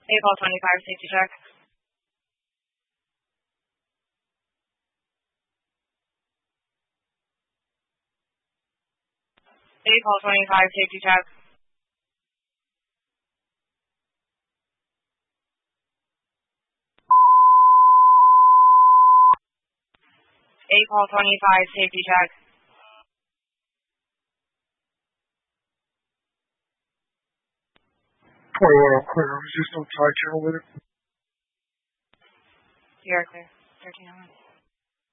April 25 safety check. April 25 safety check. April 25 safety check. Clear. Just don't try channel with it. You're clear. 1301.